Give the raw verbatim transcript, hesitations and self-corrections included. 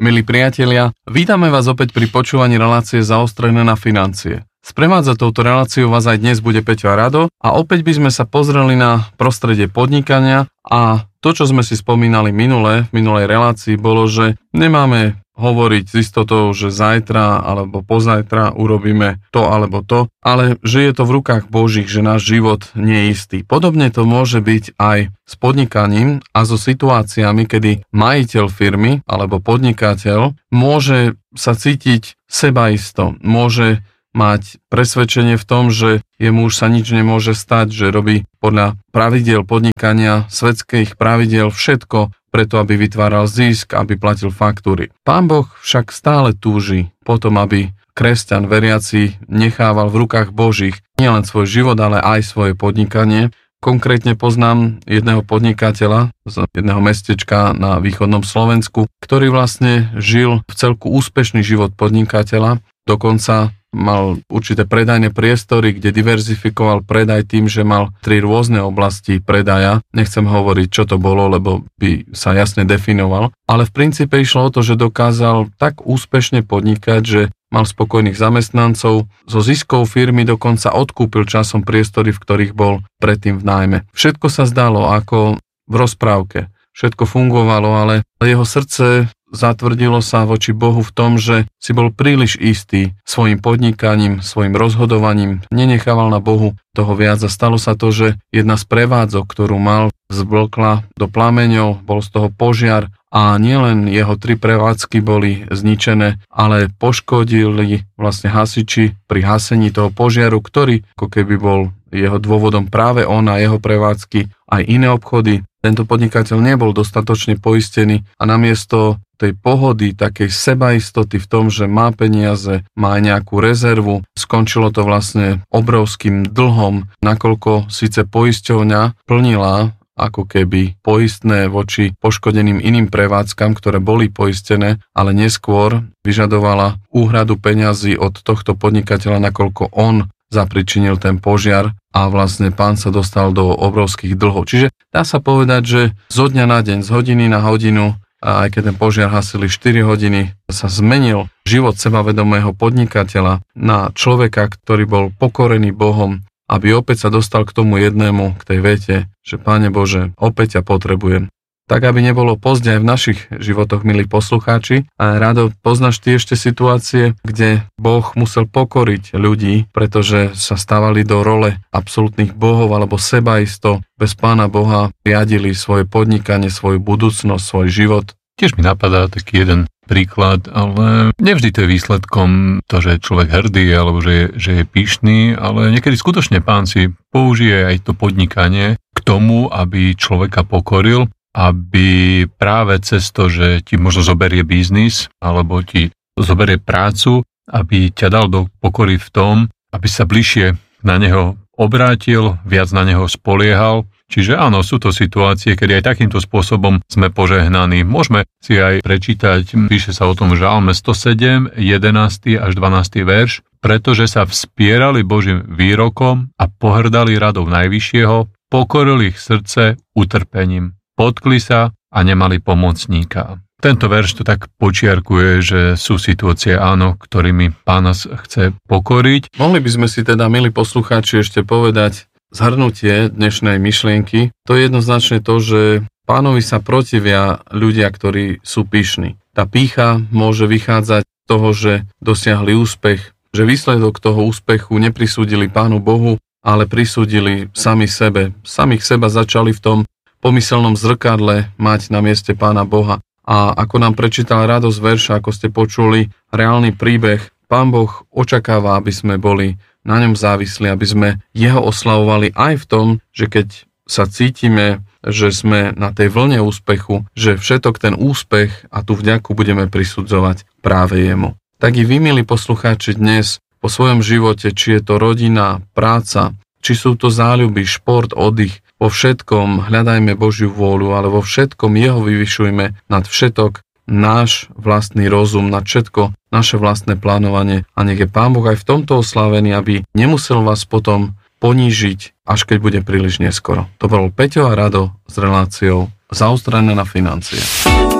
Milí priatelia, vítame vás opäť pri počúvaní relácie Zaostrené na financie. Sprevádzať touto reláciou vás aj dnes bude Peťo a Rado a opäť by sme sa pozreli na prostredie podnikania a to, čo sme si spomínali minule, v minulej relácii, bolo, že nemáme hovoriť s istotou, že zajtra alebo pozajtra urobíme to alebo to, ale že je to v rukách Božích, že náš život nie je istý. Podobne to môže byť aj s podnikaním a so situáciami, kedy majiteľ firmy alebo podnikateľ môže sa cítiť sebaisto, môže mať presvedčenie v tom, že jemu už sa nič nemôže stať, že robí podľa pravidiel podnikania, svetských pravidiel všetko preto, aby vytváral zisk, aby platil faktúry. Pán Boh však stále túži potom, aby kresťan veriaci nechával v rukách Božích nielen svoj život, ale aj svoje podnikanie. Konkrétne poznám jedného podnikateľa z jedného mestečka na východnom Slovensku, ktorý vlastne žil v celku úspešný život podnikateľa, dokonca mal určité predajné priestory, kde diverzifikoval predaj tým, že mal tri rôzne oblasti predaja. Nechcem hovoriť, čo to bolo, lebo by sa jasne definoval. Ale v princípe išlo o to, že dokázal tak úspešne podnikať, že mal spokojných zamestnancov. Zo ziskov firmy dokonca odkúpil časom priestory, v ktorých bol predtým v nájme. Všetko sa zdalo ako v rozprávke. Všetko fungovalo, ale jeho srdce zatvrdilo sa voči Bohu v tom, že si bol príliš istý svojim podnikaním, svojim rozhodovaním, nenechával na Bohu toho viac a stalo sa to, že jedna z prevádzok, ktorú mal, zblkla do plameňov, bol z toho požiar a nielen jeho tri prevádzky boli zničené, ale poškodili vlastne hasiči pri hasení toho požiaru, ktorý ako keby bol jeho dôvodom práve on a jeho prevádzky, aj iné obchody. Tento podnikateľ nebol dostatočne poistený a namiesto tej pohody, takej sebaistoty v tom, že má peniaze, má aj nejakú rezervu, skončilo to vlastne obrovským dlhom, nakoľko síce poisťovňa plnila ako keby poistné voči poškodeným iným prevádzkam, ktoré boli poistené, ale neskôr vyžadovala úhradu peňazí od tohto podnikateľa, nakoľko on zapričinil ten požiar a vlastne pán sa dostal do obrovských dlhov. Čiže dá sa povedať, že zo dňa na deň, z hodiny na hodinu, a aj keď ten požiar hasili štyri hodiny, sa zmenil život sebavedomého podnikateľa na človeka, ktorý bol pokorený Bohom, aby opäť sa dostal k tomu jednému, k tej vete, že Páne Bože, opäť ťa potrebujem. Tak, aby nebolo pozde aj v našich životoch, milí poslucháči. A Rado, poznáš ty ešte situácie, kde Boh musel pokoriť ľudí, pretože sa stávali do role absolútnych bohov alebo sebaisto, bez Pána Boha riadili svoje podnikanie, svoju budúcnosť, svoj život. Tiež mi napadá taký jeden príklad, ale nevždy to je výsledkom to, že je človek hrdý alebo že je, že je pyšný, ale niekedy skutočne Pán si použije aj to podnikanie k tomu, aby človeka pokoril, aby práve cez to, že ti možno zoberie biznis alebo ti zoberie prácu, aby ťa dal do pokory v tom, aby sa bližšie na neho obrátil, viac na neho spoliehal. Čiže áno, sú to situácie, kedy aj takýmto spôsobom sme požehnaní. Môžeme si aj prečítať, píše sa o tom v Žalme sto sedem, jedenásty až dvanásty verš, pretože sa vspierali Božím výrokom a pohrdali radou Najvyššieho, pokorili ich srdce utrpením. Potkli sa a nemali pomocníka. Tento verš to tak počiarkuje, že sú situácie, áno, ktorými Pán nás chce pokoriť. Mohli by sme si teda, milí poslucháči, ešte povedať zhrnutie dnešnej myšlienky. To je jednoznačne to, že Pánovi sa protivia ľudia, ktorí sú pyšní. Tá pýcha môže vychádzať z toho, že dosiahli úspech, že výsledok toho úspechu neprisúdili Pánu Bohu, ale prisúdili sami sebe. Samých seba začali v tom pomyselnom zrkadle mať na mieste Pána Boha. A ako nám prečítal Rado z verša, ako ste počuli, reálny príbeh, Pán Boh očakáva, aby sme boli na ňom závislí, aby sme jeho oslavovali aj v tom, že keď sa cítime, že sme na tej vlne úspechu, že všetok ten úspech a tú vďaku budeme prisudzovať práve jemu. Tak i vy, milí poslucháči, dnes po svojom živote, či je to rodina, práca, či sú to záľuby, šport, oddych, vo všetkom hľadajme Božiu vôľu, ale vo všetkom jeho vyvyšujme nad všetok náš vlastný rozum, nad všetko naše vlastné plánovanie a nech je Pán Boh aj v tomto oslávený, aby nemusel vás potom ponížiť, až keď bude príliš neskoro. To bol Peťo a Rado s reláciou Zaostrené na financie.